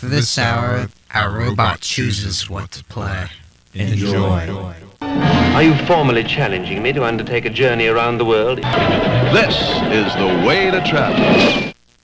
For this hour, our robot chooses what to play. Enjoy. Are you formally challenging me to undertake a journey around the world? This is the way to travel.